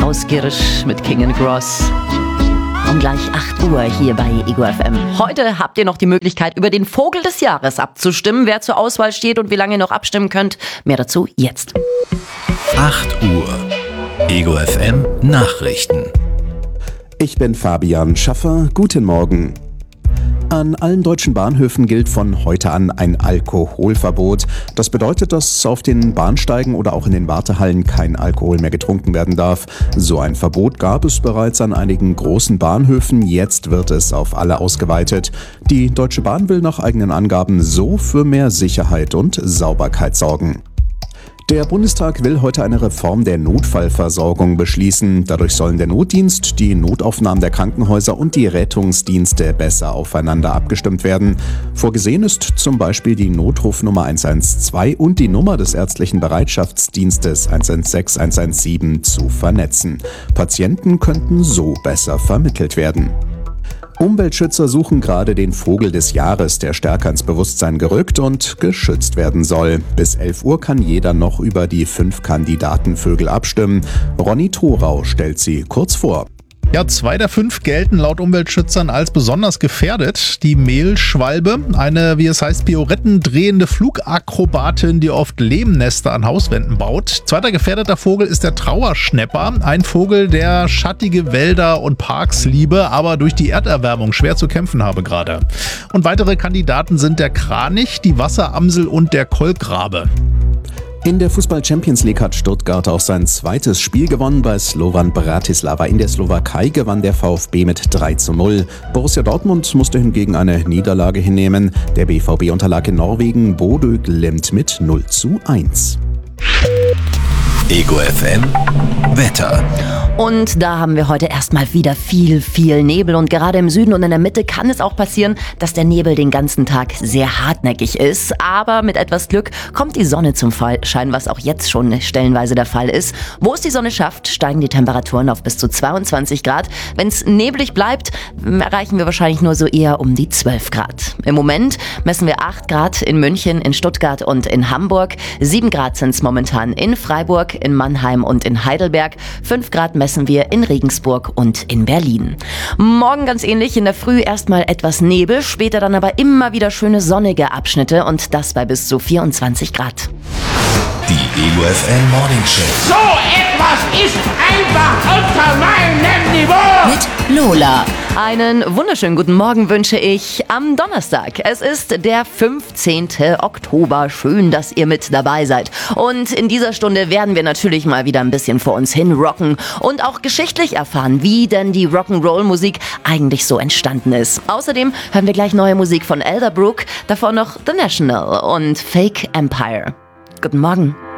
Klaus Giersch mit King & Gross. Um gleich 8 Uhr hier bei Ego FM. Heute habt ihr noch die Möglichkeit, über den Vogel des Jahres abzustimmen, wer zur Auswahl steht und wie lange ihr noch abstimmen könnt. Mehr dazu jetzt. 8 Uhr. Ego FM Nachrichten. Ich bin Fabian Schaffer. Guten Morgen. An allen deutschen Bahnhöfen gilt von heute an ein Alkoholverbot. Das bedeutet, dass auf den Bahnsteigen oder auch in den Wartehallen kein Alkohol mehr getrunken werden darf. So ein Verbot gab es bereits an einigen großen Bahnhöfen. Jetzt wird es auf alle ausgeweitet. Die Deutsche Bahn will nach eigenen Angaben so für mehr Sicherheit und Sauberkeit sorgen. Der Bundestag will heute eine Reform der Notfallversorgung beschließen. Dadurch sollen der Notdienst, die Notaufnahmen der Krankenhäuser und die Rettungsdienste besser aufeinander abgestimmt werden. Vorgesehen ist zum Beispiel die Notrufnummer 112 und die Nummer des ärztlichen Bereitschaftsdienstes 116 117 zu vernetzen. Patienten könnten so besser vermittelt werden. Umweltschützer suchen gerade den Vogel des Jahres, der stärker ins Bewusstsein gerückt und geschützt werden soll. Bis 11 Uhr kann jeder noch über die 5 Kandidatenvögel abstimmen. Ronny Thorau stellt sie kurz vor. Ja, 2 der 5 gelten laut Umweltschützern als besonders gefährdet. Die Mehlschwalbe, eine, wie es heißt, pirouettendrehende Flugakrobatin, die oft Lehmnester an Hauswänden baut. Zweiter gefährdeter Vogel ist der Trauerschnäpper, ein Vogel, der schattige Wälder und Parks liebe, aber durch die Erderwärmung schwer zu kämpfen habe gerade. Und weitere Kandidaten sind der Kranich, die Wasseramsel und der Kolkrabe. In der Fußball-Champions League hat Stuttgart auch sein zweites Spiel gewonnen. Bei Slovan Bratislava in der Slowakei gewann der VfB mit 3:0. Borussia Dortmund musste hingegen eine Niederlage hinnehmen. Der BVB unterlag in Norwegen Bodø Glimt mit 0:1. Ego FM Wetter. Und da haben wir heute erstmal wieder viel Nebel. Und gerade im Süden und in der Mitte kann es auch passieren, dass der Nebel den ganzen Tag sehr hartnäckig ist. Aber mit etwas Glück kommt die Sonne zum Schein, was auch jetzt schon stellenweise der Fall ist. Wo es die Sonne schafft, steigen die Temperaturen auf bis zu 22 Grad. Wenn es neblig bleibt, erreichen wir wahrscheinlich nur so eher um die 12 Grad. Im Moment messen wir 8 Grad in München, in Stuttgart und in Hamburg. 7 Grad sind es momentan in Freiburg, in Mannheim und in Heidelberg. 5 Grad messen wir in Regensburg und in Berlin. Morgen ganz ähnlich, in der Früh erstmal etwas Nebel, später dann aber immer wieder schöne sonnige Abschnitte und das bei bis zu 24 Grad. Die Ego FM Morning Show. So etwas ist einfach unter meinem Niveau. Mit Lola. Einen wunderschönen guten Morgen wünsche ich am Donnerstag. Es ist der 15. Oktober. Schön, dass ihr mit dabei seid. Und in dieser Stunde werden wir natürlich mal wieder ein bisschen vor uns hin rocken und auch geschichtlich erfahren, wie denn die Rock'n'Roll-Musik eigentlich so entstanden ist. Außerdem hören wir gleich neue Musik von Elderbrook, davor noch The National und Fake Empire. Guten Morgen.